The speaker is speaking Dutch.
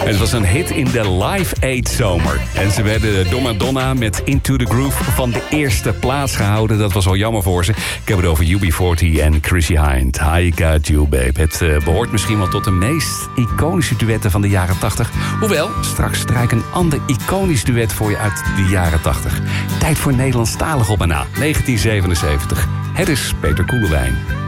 Het was een hit in de Live Aid zomer. En ze werden door Madonna met Into the Groove van de eerste plaats gehouden. Dat was wel jammer voor ze. Ik heb het over UB40 en Chrissy Hynde. I Got You, Babe. Het behoort misschien wel tot de meest iconische duetten van de jaren 80. Hoewel, straks draai ik een ander iconisch duet voor je uit de jaren 80. Tijd voor Nederlandstalig op en na. 1977. Het is Peter Koelewijn.